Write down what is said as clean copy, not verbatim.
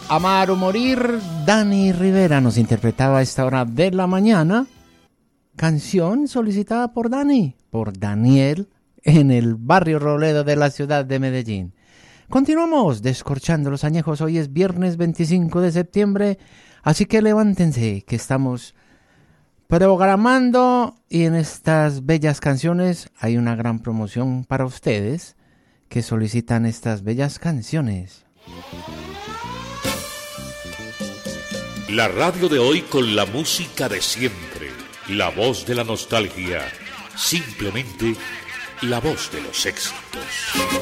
Amar o Morir, Dani Rivera nos interpretaba a esta hora de la mañana. Canción solicitada por Dani, por Daniel, en el barrio Robledo de la ciudad de Medellín. Continuamos descorchando los añejos. Hoy es viernes 25 de septiembre, así que levántense que estamos programando y en estas bellas canciones hay una gran promoción para ustedes que solicitan estas bellas canciones. La radio de hoy con la música de siempre, la voz de la nostalgia, simplemente la voz de los éxitos.